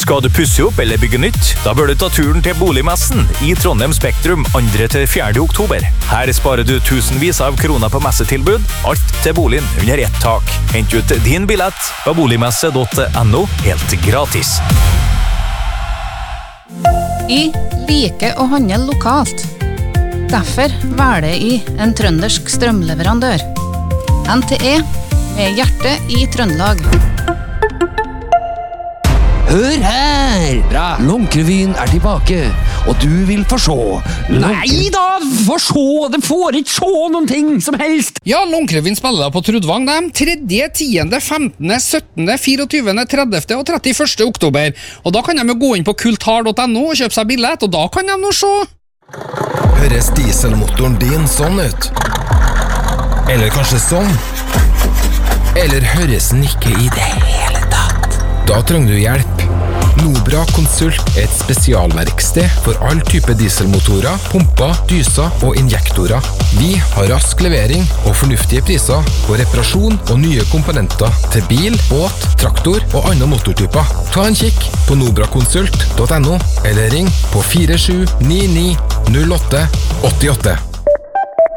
Skal du pusse opp eller bygge nytt? Da bør du ta turen til Boligmessen i Trondheim Spektrum 2.–4. oktober. Her sparer du tusenvis av kroner på messetilbud, alt til boligen under ett tak. Hent ut din billett på boligmesse.no helt gratis. Jeg liker å handle lokalt. Derfor velger jeg en trøndersk strømleverandør. NTE med hjerte i Trøndelag. Hør her! Bra. Långkrevyen tilbake, og du vil få se. Nei da, få se! Det får ikke se noen ting som helst! Ja, Långkrevyen spiller på Trudvang, de 3., 10., 15., 17., 24., 30. og 31. oktober. Og da kan de jo gå inn på kultar.no og kjøpe seg billett, og da kan de nå se. Høres dieselmotoren din sånn ut? Eller kanskje sånn? Eller høres den ikke i det hele tatt? Da trenger du hjelp. Nobra Consult et spesialverksted for all type dieselmotorer, pumper, dyser og injektorer. Vi har rask levering og fornuftige priser på reparasjon og nye komponenter til bil, båt, traktor og andre motortyper. Ta en kikk på nobraconsult.no eller ring på 4799 0888.